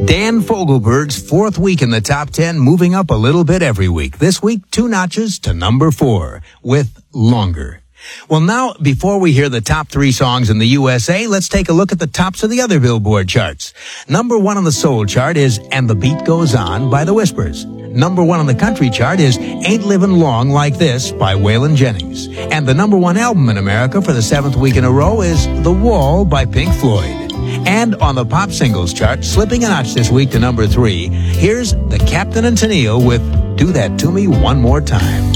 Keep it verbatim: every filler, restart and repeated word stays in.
Dan Fogelberg's fourth week in the top ten, moving up a little bit every week. This week, two notches to number four with Longer. Well, now, before we hear the top three songs in the U S A, let's take a look at the tops of the other Billboard charts. Number one on the soul chart is And the Beat Goes On by The Whispers. Number one on the country chart is Ain't Livin' Long Like This by Waylon Jennings. And the number one album in America for the seventh week in a row is The Wall by Pink Floyd. And on the pop singles chart, slipping a notch this week to number three, here's the Captain and Tennille with Do That To Me One More Time.